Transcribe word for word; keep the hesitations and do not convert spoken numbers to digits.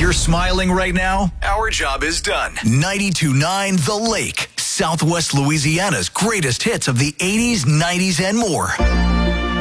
you're smiling right now, our job is done. ninety-two point nine The Lake, Southwest Louisiana's greatest hits of the eighties, nineties, and more.